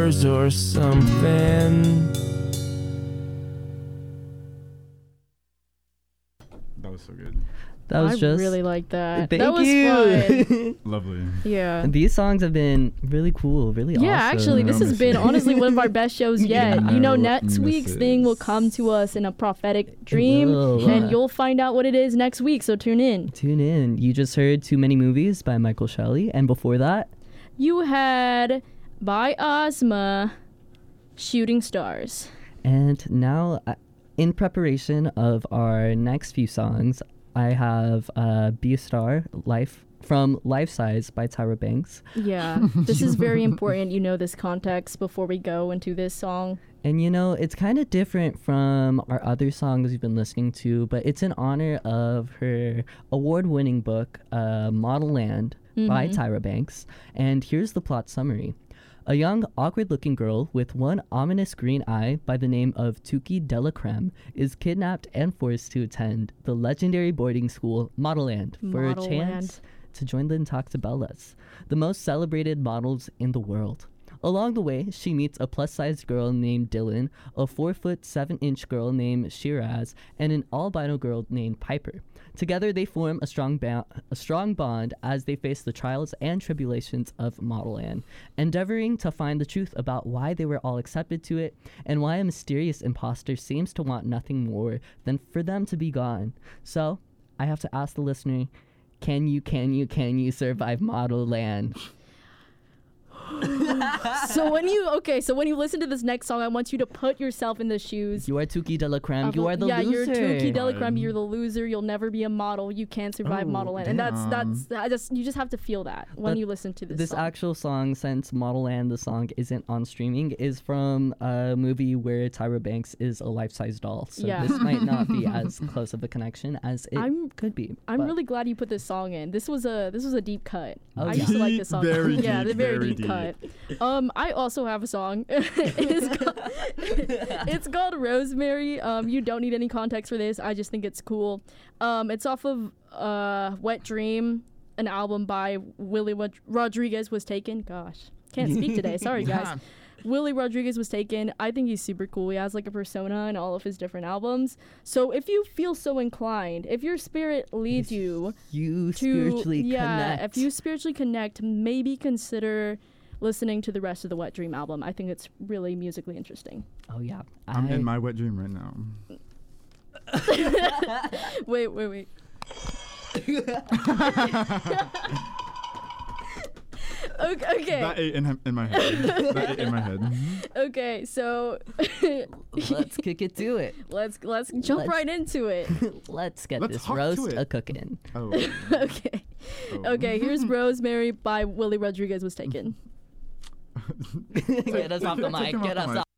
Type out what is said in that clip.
or something. That was so good. That was I just really like that. Thank that was you. fun. Lovely. Yeah. These songs have been really cool, really awesome. Yeah, actually, this has been honestly one of our best shows yet. Yeah. You know, I next miss week's it. thing will come to us in a prophetic dream, will. and you'll find out what it is next week, so tune in. Tune in. You just heard Too Many Movies by Michael Shelley, and before that, You had, by Ozma, Shooting Stars. and now in preparation of our next few songs, I have Be a Star, Life from Life Size by Tyra Banks. Yeah, this is very important. You know this context before we go into this song. And you know, it's kind of different from our other songs we've been listening to, but it's in honor of her award-winning book, Model Land by Tyra Banks. And here's the plot summary. A young, awkward-looking girl with one ominous green eye by the name of Tuki Delacreme is kidnapped and forced to attend the legendary boarding school Model Land for a Model chance to join the Intoxibellas, the most celebrated models in the world. Along the way, she meets a plus-sized girl named Dylan, a 4'7" girl named Shiraz, and an albino girl named Piper. Together, they form a strong bond as they face the trials and tribulations of Model Land, endeavoring to find the truth about why they were all accepted to it and why a mysterious imposter seems to want nothing more than for them to be gone. So, I have to ask the listener, can you survive Model Land? So when you listen to this next song, I want you to put yourself in the shoes. You are Tuki Delacreme. You are the yeah, loser. you're Tuki Delacreme. You're the loser. You'll never be a model. You can't survive Model Land. And you just have to feel that when But you listen to this This song. actual song, since Model Land, the song isn't on streaming, is from a movie where Tyra Banks is a life-size doll. So Yeah. this might not be as close of a connection as it could be. I'm but really glad you put this song in. This was a deep cut. Oh, I yeah. used to like this song. Very yeah, deep, the very very deep cut. I also have a song. It's called Rosemary. You don't need any context for this. I just think it's cool. It's off of Wet Dream, an album by Willie Rodriguez Was Taken. Gosh, can't speak today. Sorry, guys. Willie Rodriguez Was Taken. I think he's super cool. He has like a persona in all of his different albums. So if you feel so inclined, if your spirit leads you You to spiritually connect. if you spiritually connect, maybe consider listening to the rest of the Wet Dream album. I think it's really musically interesting. Oh, yeah. I'm in my wet dream right now. Wait. Okay. That ate in my head. Okay, so Let's kick it to it. let's jump right into it. Let's get Let's this hop to roast it. a-cooking. Oh. Okay. Oh. Okay, here's Rosemary by Willie Rodriguez Was Taken. Get us off the Take mic. him off Get the us mic. off.